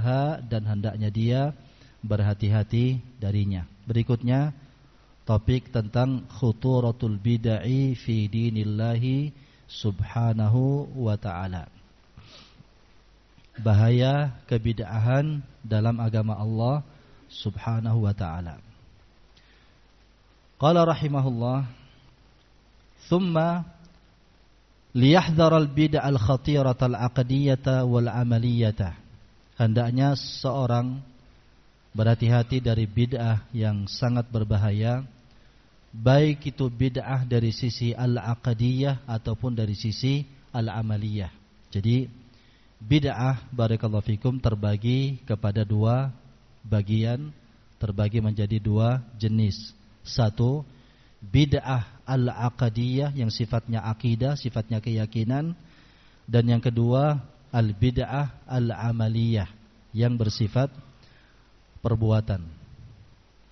berusaha dan hendaknya dia berhati-hati darinya. Berikutnya topik tentang khuturatul bid'ah fi dinillahi subhanahu wa ta'ala. Bahaya kebid'ahan dalam agama Allah subhanahu wa ta'ala. Qala rahimahullah, thumma liyahdhar al-bid'ah al-khatirata al-aqdiyata wal-amaliyata. Hendaknya seorang berhati-hati dari bid'ah yang sangat berbahaya, baik itu bid'ah dari sisi al-aqdiyah ataupun dari sisi al-amaliyah. Jadi bid'ah, barakallahu fikum, terbagi kepada dua bagian, terbagi menjadi dua jenis. Satu, bid'ah al-aqdiyah yang sifatnya akidah, sifatnya keyakinan. Dan yang kedua, al-bid'ah al-amaliyah yang bersifat perbuatan.